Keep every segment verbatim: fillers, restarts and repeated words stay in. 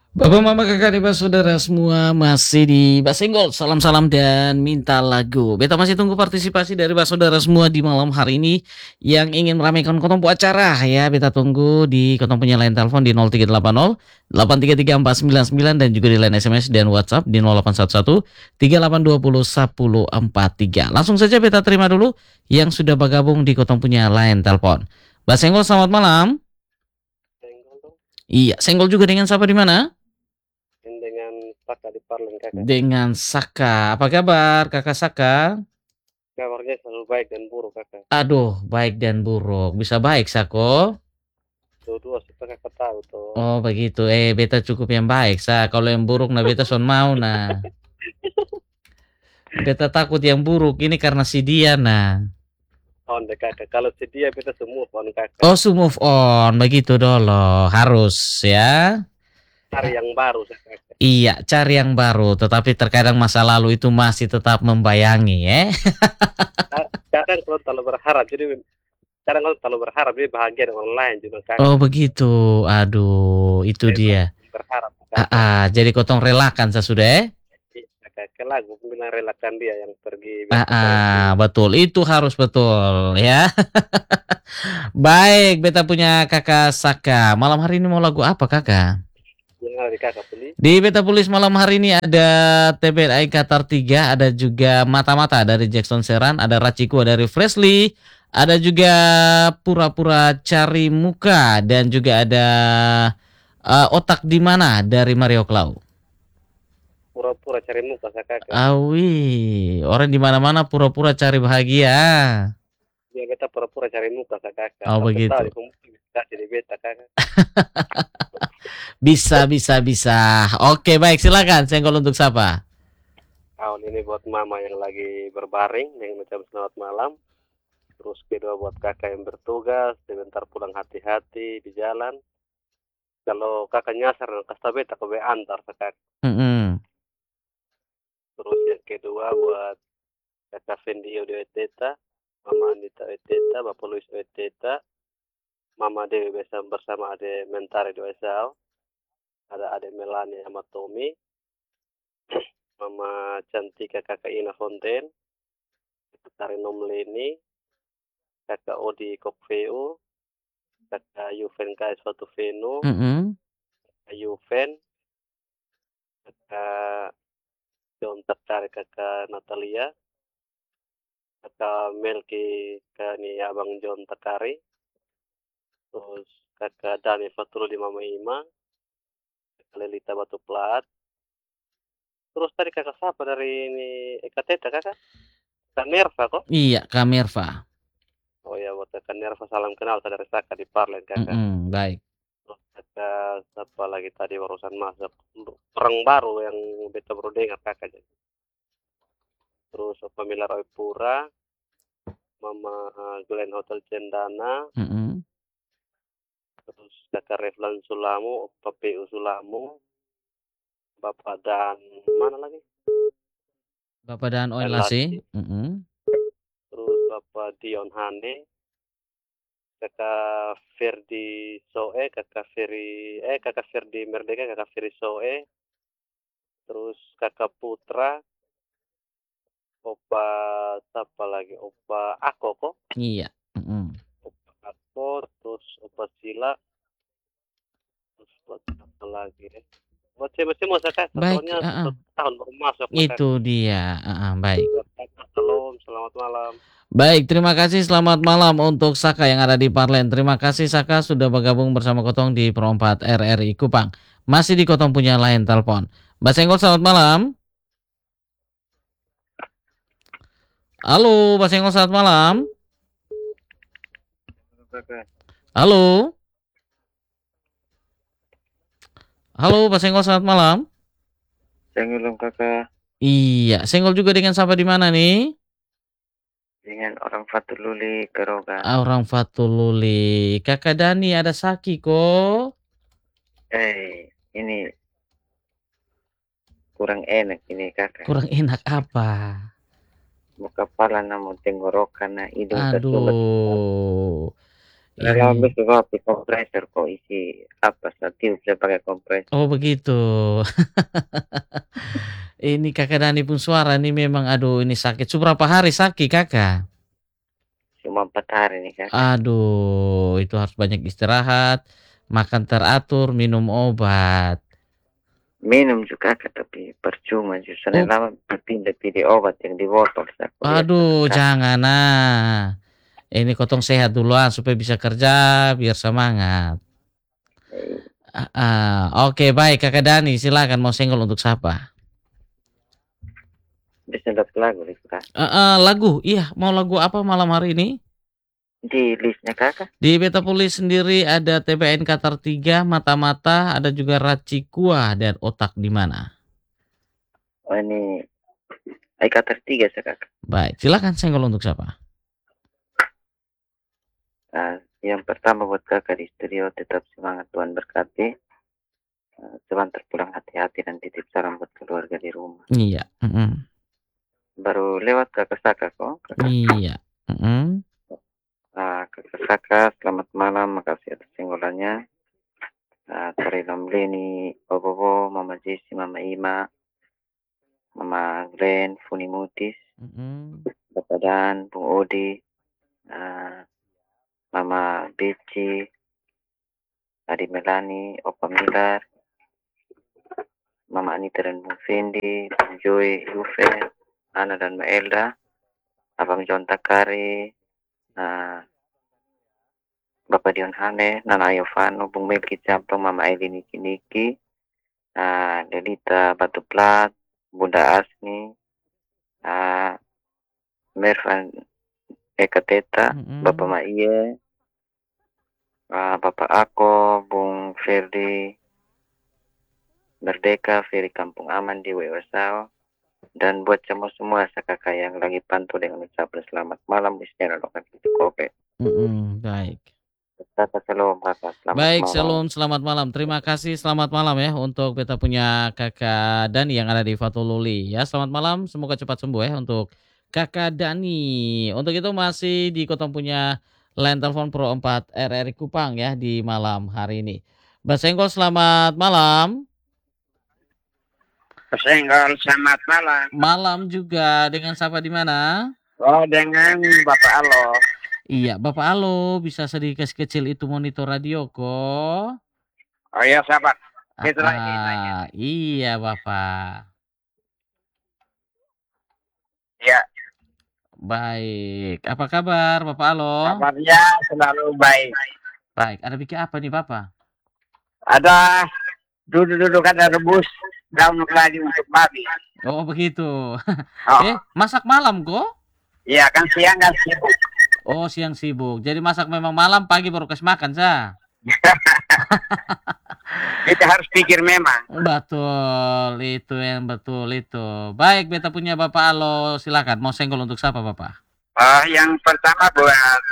Bapak, mama, kakak, adik, saudara semua masih di Basenggol. Salam-salam dan minta lagu. Beta masih tunggu partisipasi dari Pak saudara semua di malam hari ini yang ingin meramaikan kotong bu acara ya. Beta tunggu di kotong punya line telepon di nol tiga delapan nol delapan tiga tiga empat sembilan sembilan dan juga di line S M S dan WhatsApp di nol delapan satu satu tiga delapan dua nol satu nol empat tiga. Langsung saja beta terima dulu yang sudah bergabung di kotong punya line telepon. Basenggol, selamat malam. Senggol dong, Iya, senggol juga dengan siapa di mana? dengan Saka di Parleng kakak. Dengan Saka. Apa kabar Kakak Saka? Kabarnya selalu baik dan buruk kakak. Aduh, baik dan buruk. Bisa baik, Sako? Dua-dua supaya kakak tahu tuh. Oh, begitu. Eh, beta cukup yang baik, Sa. Kalau yang buruk, nah beta son mau, nah. Beta takut yang buruk ini karena si dia, nah. On deh kakak. Kalau sedia kita semua on kakak. Oh, so move on. Begitu dulu. Harus, ya. Cari yang baru kakak. Iya, cari yang baru. Tetapi terkadang masa lalu itu masih tetap membayangi, ya. Kadang kalau terlalu berharap, jadi kadang kalau terlalu berharap dia bahagia dengan orang lain juga Oh, kakak. begitu. Aduh, itu Bebas dia. berharap Ah, kakak. ah, jadi kotong relakan, sesudah, ya. Iya, kakak lagu bilang relakan dia yang pergi Ah, ah, berkreasi. betul. Itu harus betul, ya. Baik, beta punya kakak Saka. Malam hari ini mau lagu apa kakak? Yang ada di kakak beli. Di Beta Pulis malam hari ini ada T B N I Qatar tiga, ada juga Mata-Mata dari Jackson Seran, ada Racikua dari Freshly, ada juga Pura-Pura Cari Muka, dan juga ada uh, Otak di Mana dari Mario Clau. Pura-pura cari muka kakak. Awi, orang di mana-mana pura-pura cari bahagia. Dia beta pura-pura cari muka kakak. Oh Sampai tahu begitu. di komunikasi di beta kakak. Bisa, bisa, bisa. Oke, baik, silakan. Senggol untuk siapa? Tahun ini buat mama yang lagi berbaring, yang ucap selamat malam. Terus kedua buat kakak yang bertugas, sebentar pulang hati-hati di jalan. Kalau kakak nyasar, kasih beta ke antar kakak. Mm-mm. Terus yang kedua buat kakak Fendi Odio Eteta, mama Anita Eteta, bapak Luis Eteta, mama Dewi bersama, bersama ade Mentari Doa Esau, ada ade Melani sama Tommy, mama Cantika kakak Ina Fonten, kakak Renom Leni, kakak Odi Kokveo, kakak Yuven K S satu Veno, Mm-mm. kakak Yuven, kakak John Tertarik, kakak Natalia, kakak Melki, kakak ini abang John Tekari, terus kakak Dani Fatulu di Mama Ima, kakak Lelita Batu Plat, terus tadi kakak siapa dari ini Eka Teta kakak? Kak Nerva kok? Iya, Kak Merva. Oh ya buat kakak Nerva salam kenal saudara Saka di Parlen kakak. Mm-mm, baik. Terus kakak siapa lagi tadi barusan masuk orang baru yang beta baru dengar kakak. Terus Pamela Roy Pura, Mama Glenn Hotel Cendana, Mm-mm. terus kakak Reflan Sulamu, P P U Sulamu, Bapak dan mana lagi? Bapak dan Oin Dan Lasi. Lasi, Mm-mm. terus Bapak Dion Hane, kakak Ferdi Soe, kakak Ferry, eh kakak Ferdi Merdeka, kakak Ferry Soe, terus kakak Putra, Opa siapa lagi? Opa Ako kok, Iya. Mm-mm. Opa Ako, terus Opa Sila, terus buat apa lagi ya? Buat siapa-siapa mau saya kakak, Baik. soalnya Uh-uh. satu tahun baru masuk lah Itu kakak. dia. Uh-uh, baik. Buat kakak, Salam, selamat malam. Baik, terima kasih. Selamat malam untuk Saka yang ada di Parlen. Terima kasih Saka sudah bergabung bersama Kotong di Perempat R R I Kupang. Masih di Kotong punya lain telepon. Mbak Senggol, selamat malam. Halo, Mbak Senggol, selamat malam. Kakak, Halo. Halo, Mbak Senggol, selamat malam. Senggol kakak. Iya, Senggol juga dengan siapa di mana nih? Dengan orang Fatululi Keroga. Orang Fatululi. Kakak Dani ada Saki kok. Eh, ini kurang enak ini kakak. Kurang enak apa? Mau kepala namun tenggorokan na hidung tersulut. Aduh. Kalau Ini. habis kopi kompresor kok isi apa statif saya pakai kompresor. Oh begitu. Ini Kakak Dani pun suara nih memang aduh ini sakit. Seberapa hari sakit Kakak? Cuma empat hari nih kak. Aduh, itu harus banyak istirahat, makan teratur, minum obat. Minum juga kak tapi percuma justru Oh, lama berpindah pilih obat yang di botol saya lihat aduh, kak. jangan nah. Ini kotong sehat duluan supaya bisa kerja biar semangat. Eh, Ah, ah, oke baik Kakak Dani, silakan mau senggol untuk siapa? bisa dapat lagu nih kak. Ah, ah, lagu, iya mau lagu apa malam hari ini? Di listnya kakak. Di Betapolis sendiri ada T B N Qatar tiga, Mata-Mata, ada juga Racikua dan Otak di mana. Oh ini Aika tertiga saya kakak. Baik, silakan senggol untuk siapa? Nah, yang pertama buat kakak di studio tetap semangat Tuhan berkati. Uh, sebentar pulang hati-hati dan titip salam buat keluarga di rumah. Iya. Mm-mm. Baru lewat kakak Saka kok. Kakak. Iya. Mm-mm. Uh, kakak Saka, selamat malam. Makasih atas singgolannya. Uh, Tari Lomleni, Bobobo, Mama Jesse, Mama Ima, Mama Glenn, Funi Mutis, Mm-mm. Bapak Dan, Bung Odi, uh, Mama Beci, Adi Melani, Opa Milar, Mama Anita dan Bung Fendi, Bung Joy, Yufe, Ana dan Mbak Elda, Abang John Takari, uh, Bapak Dion Hane, Nana Yovano, Bung Melki Campong, Mama Eli Niki Niki, uh, Delita Batu Plat, Bunda Asni, uh, Mervan Eka Teta, Mm-mm. Bapak Maiye, uh, Bapak Ako, Bung Ferdi, Merdeka, Ferry Kampung Aman di Wewasao, dan buat semua semua kakak yang lagi pantau dengan ucapan selamat malam di sini lokan kope. Mm-mm. Baik. Kakak shalom kakak, selamat Baik, malam. shalom, selamat malam. Terima kasih, selamat malam ya untuk beta punya Kakak Dani yang ada di Fatululi ya. Selamat malam, semoga cepat sembuh ya untuk Kakak Dani. Untuk itu masih di Kotong punya line telepon Pro empat R R I Kupang ya di malam hari ini. Mbak Senggol, selamat malam. Senggol, selamat malam. Malam juga dengan siapa di mana? Oh, dengan Bapak Alo. Iya, Bapak Alo, bisa sedikit kecil itu monitor radio kok. Oh iya, sahabat. Itu Ah, lagi nanya. iya, Bapak. Ya, Baik. Apa kabar, Bapak Alo? kabarnya selalu baik. Baik. Ada bikin apa nih, Bapak? Ada duduk-duduk ada rebus daun keladi untuk babi. Oh, begitu. Oh, Eh, masak malam kok? iya kan siang kan sibuk. Oh, siang sibuk. Jadi masak memang malam, pagi baru kasih makan, Sa. Kita harus pikir memang. Betul, itu yang betul itu. Baik, beta punya Bapak Alo, silakan. Mau senggol untuk siapa, Bapak? Oh, yang pertama buat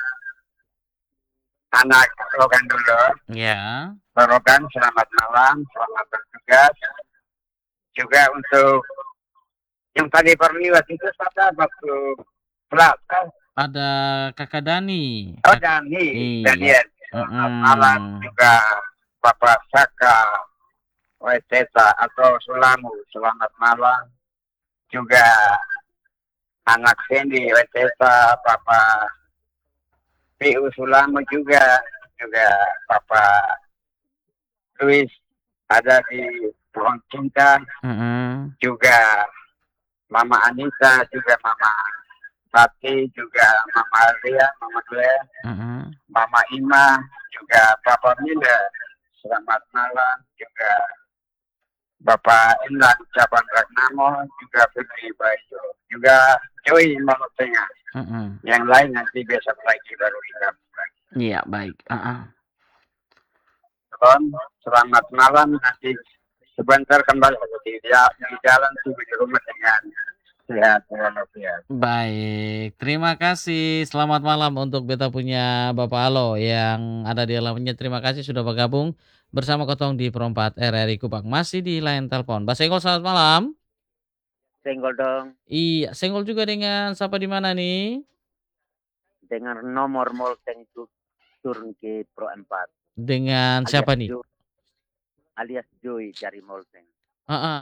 anak Rogan dulu. Ya. Rogan, selamat malam, selamat bertugas. Juga untuk yang tadi perliwat itu pada waktu plat. Ada Kakak Dani. Oh, Kak- Dani, Iya. Daniel. Selamat malam juga Bapak Saka, Weteta atau Sulamu, selamat malam. Juga anak Fendi, Weteta, Bapak P U Sulamu juga, juga Bapak Luis ada di Pohon Cinta, Mm-mm. juga Mama Anita, juga Mama Tati, juga Mama Alia, Mama Glenn, Mm-mm. Mama Ima, juga Bapak Mila, selamat malam, juga Bapak Endang Cabang Ragnamo, juga Fikri Bayu, juga Joy Malut Tengah. Mm-mm. Yang lain nanti besok lagi baru digabung lagi. Iya, baik. Uh-uh. Kon, selamat malam, nanti sebentar kembali di, di jalan tujuh di rumah dengan sehat walafiat. Baik, terima kasih. Selamat malam untuk beta punya Bapak Alo yang ada di alamnya. Terima kasih sudah bergabung bersama Kotong di Perempat R R I Kupang. Masih di line telepon. Mbak Senggol, selamat malam. Senggol dong Iya, Senggol juga dengan siapa di mana nih? dengan nomor Molten itu turun ke Pro empat. Dengan Alias siapa nih? Joy, alias Joy dari Molseng. Heeh.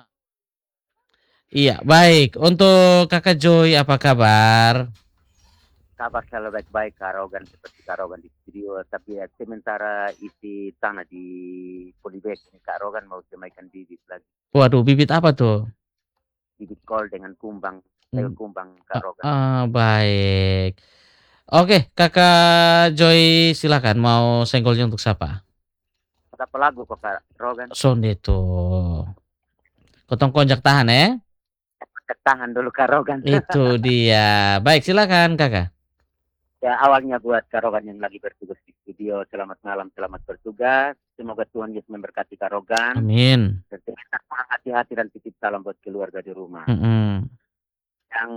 Iya, baik. Untuk Kakak Joy, apa kabar? Kabar selalu baik-baik, Karogan seperti Karogan di studio. Tapi ya, sementara isi tanah di Polybag ini Karogan mau semaikan bibit lagi. Waduh, bibit apa tuh? Bibit kol dengan kumbang, Hmm. dengan kumbang Ah, Karogan. ah, baik. Oke, Kakak Joy silakan. Mau senggolnya untuk siapa? Apa lagu kok Karogan? Sonde tuh. Kotong konjak tahan ya. Ketahan dulu Karogan. Itu dia. Baik, silakan Kakak. Ya awalnya buat Karogan yang lagi bertugas di studio. Selamat malam, selamat bertugas. Semoga Tuhan Yesus memberkati Karogan. Amin. Hati-hati dan titip salam buat keluarga di rumah. Mm-mm. Yang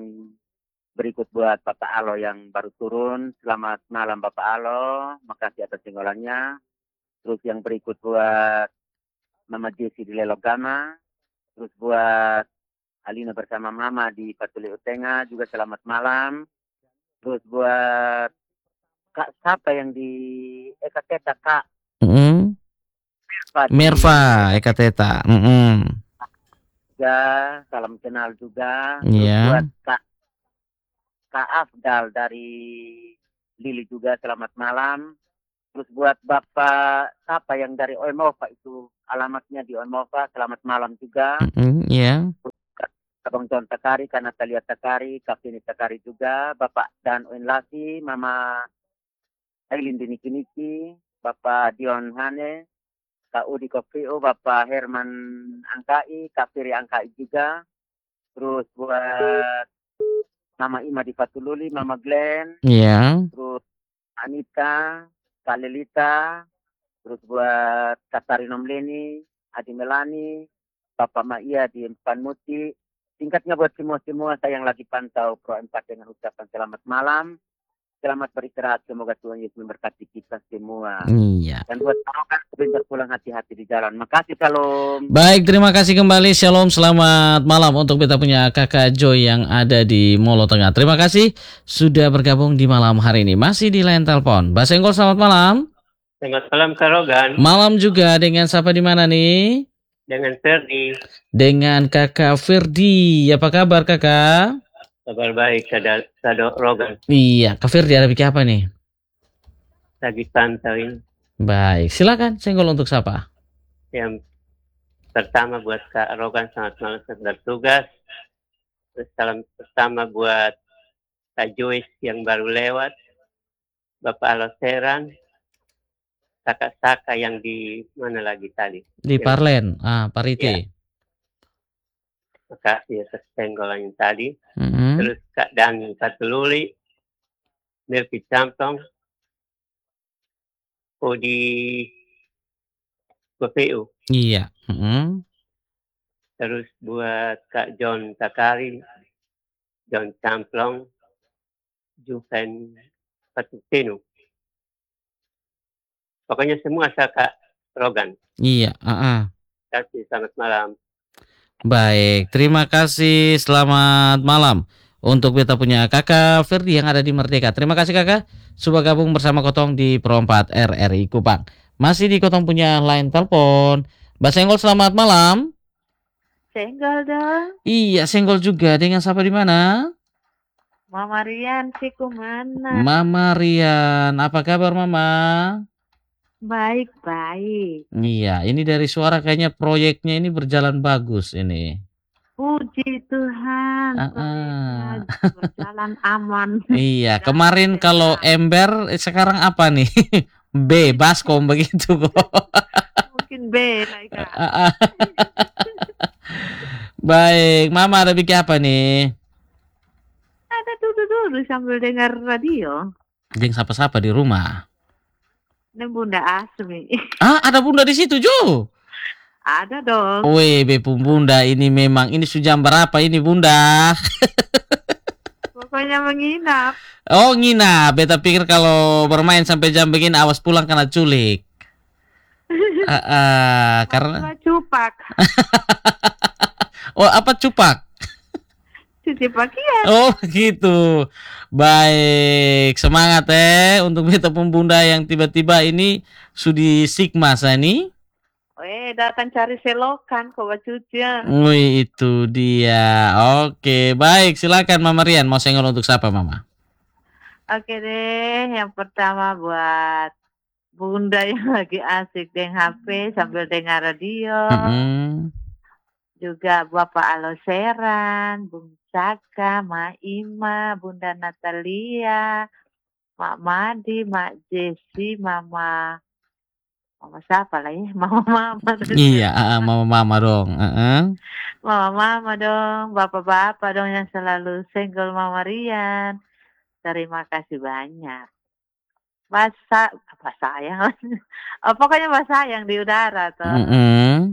berikut buat Bapak Alo yang baru turun. Selamat malam Bapak Alo. Makasih atas singgolannya. Terus yang berikut buat Mama Jesi di Lelogama. Terus buat Alina bersama Mama di Patuli Utenga. Juga selamat malam. Terus buat Kak siapa yang di Eka Teta Kak Mm-mm. Merva di- Merva, Eka Teta. Mm-mm. juga salam kenal juga. Terus Iya. buat Kak Kak Afdal dari Lili juga selamat malam. Terus buat Bapak siapa yang dari Oemova itu alamatnya di Oemova selamat malam juga. Mm-mm, iya. Abang John Takari, Kak Natalia Takari, Kak Fini Takari juga, Bapak Dan Oen Lasi, Mama Aileen Diniki-Niki, Bapak Dion Hane, Kak Udi Kopio, Bapak Herman Angkai, Kak Firi Angkai juga. Terus buat Mama Ima di Patululi, Mama Glenn, Iya. terus Anita, Kak Lelita, terus buat Kak Tarinom Leni, Adi Melani, Bapak Maia di Empan Muti. Singkatnya buat semua-semua saya yang lagi pantau Pro empat dengan ucapan selamat malam. Selamat beristirahat, semoga Tuhan Yesus memberkati kita semua. Iya. Dan buat Karogan sebentar pulang hati-hati di jalan. Makasih, salam. Baik, terima kasih kembali. Shalom, selamat malam untuk kita punya Kakak Joy yang ada di Molo Tengah. Terima kasih sudah bergabung di malam hari ini. Masih di line telepon. Mbak Senggol, selamat malam. Selamat malam Karogan, Malam juga dengan siapa di mana nih? dengan Ferdi. Dengan Kakak Firdi. Apa kabar Kakak? Kabar baik, Sada, Sado Rogan. Iya, Kak Firdi ada bikin apa nih? Lagi pantauin. Baik, silakan senggol untuk siapa? Yang pertama buat Kak Rogan, selamat malam selamat bertugas. Terus salam pertama buat Kak Joyce yang baru lewat. Bapak Aloseran. Kakak Saka yang di mana lagi tadi? Di Yang- Parlen, ah Parite. Iya. Makasih atas penggolan yang tadi. Mm-mm. Terus Kak Dani Patululi, Melki Campong, Odi Kopeu. Iya. Mm-mm. Terus buat Kak John Takari, John Camplong, Juven Patutinu. Pokoknya semua saya Kak Rogan. Iya. ah-ah. Terima kasih, selamat malam. Baik, terima kasih. Selamat malam untuk kita punya Kakak Firdi yang ada di Merdeka. Terima kasih Kakak sudah gabung bersama Kotong di Pro empat R R I Kupang. Masih di Kotong punya line telepon. Mbak Senggol, selamat malam. Senggol dong, Iya, Senggol juga. Dengan siapa di mana? Mama Rian sih kumana? Mama Rian. Apa kabar Mama? Baik-baik. Iya, ini dari suara kayaknya proyeknya ini berjalan bagus ini. Puji Tuhan. Ah, proyeknya ah. berjalan aman. Iya, kemarin kalau ember, eh, sekarang apa nih? B, baskom begitu kok. Mungkin B lah Kak. Ah, ah. Baik, Mama ada bikin apa nih? Ada duduk-duduk sambil dengar radio. Jeng sapa-sapa di rumah. Dan Bunda Asmi. Ah, ada Bunda di situ, Jo. Ada dong. Weh, Bepum Bunda, ini memang ini sudah jam berapa ini Bunda? Pokoknya menginap. Oh, nginap. Beta pikir kalau bermain sampai jam begini awas pulang kena culik. Ah, ah, karena Cuma cupak. oh, apa cupak? cuci pakaian. Oh gitu. Baik, semangat eh untuk beta pun bunda yang tiba-tiba ini sudi sigma sani. Eh, datang cari selokan kok cucian. Wih, itu dia. Oke, baik, silakan Mama Rian mau senggol untuk siapa Mama? Oke deh, yang pertama buat bunda yang lagi asik dengan H P sambil dengar radio. Mm-mm. Juga Bapak Aloseran, Bung Caka, Mak Ima, Bunda Natalia, Mak Madi, Mak Jesi, Mama Mama siapa lah ya? Mama Mama. Iya, uh, Mama Mama dong. Uh-uh. Mama Mama dong, Bapak-bapak dong yang selalu single Mama Rian. Terima kasih banyak. Bahasa apa sayang? Oh, pokoknya bahasa sayang di udara tuh. Mm-mm.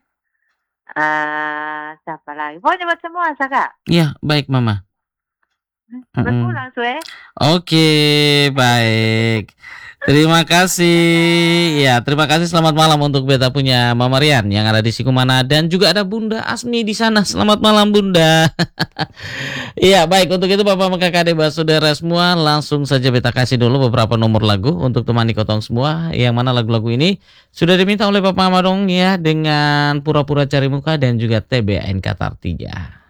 Uh, siapa lagi? Pokoknya buat semua, Saka. Iya, baik Mama. Udah Mm-mm. pulang, Sue. Oke, baik. Terima kasih. Ya, terima kasih. Selamat malam untuk beta punya Mama Rian yang ada di Sikumana dan juga ada Bunda Asmi di sana. Selamat malam Bunda. Iya, baik. Untuk itu Bapak Kakak Adik saudara semua, langsung saja beta kasih dulu beberapa nomor lagu untuk temani kotong semua. Yang mana lagu-lagu ini sudah diminta oleh Bapak Mama dong ya dengan Pura-pura Cari Muka dan juga T B N Qatar tiga.